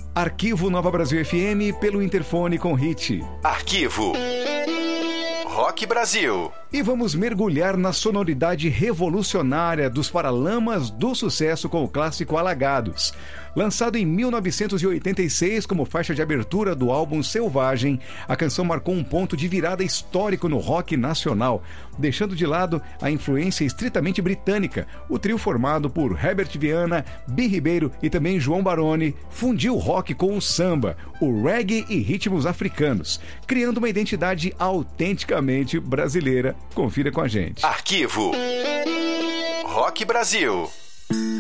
Arquivo Nova Brasil FM pelo interfone com hit. Arquivo Rock Brasil. E vamos mergulhar na sonoridade revolucionária dos Paralamas do Sucesso com o clássico Alagados. Lançado em 1986 como faixa de abertura do álbum Selvagem, a canção marcou um ponto de virada histórico no rock nacional, deixando de lado a influência estritamente britânica. O trio formado por Herbert Viana, Bi Ribeiro e também João Baroni fundiu o rock com o samba, o reggae e ritmos africanos, criando uma identidade autenticamente brasileira. Confira com a gente. Arquivo Rock Brasil.